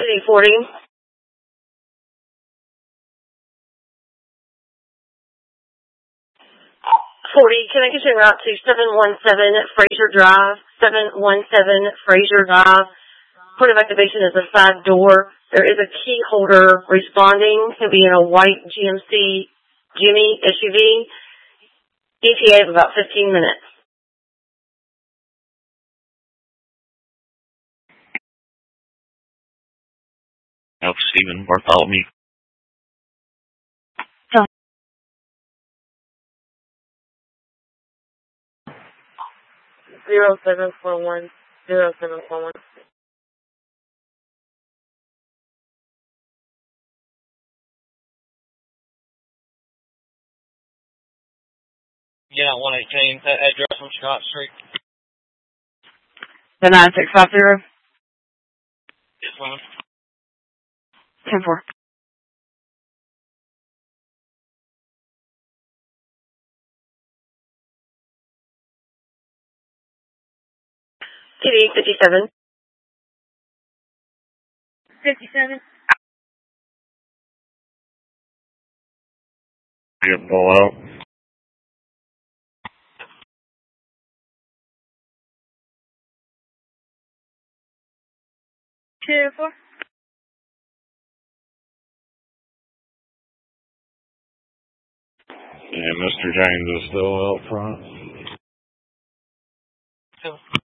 City 40. 40, can I get you route to 717 Fraser Drive? 717 Fraser Drive. Point of activation is a side door. There is a key holder responding. He'll be in a white GMC Jimmy SUV. ETA of about 15 minutes. Alpha Stephen Bartholomew. 0741. 0741. Yeah, 118. Address on Scott Street. The 9650. Yes, ma'am. 10-4. CD 57. 57. Get pull out. Two, 4. And Mr. James is still out front. So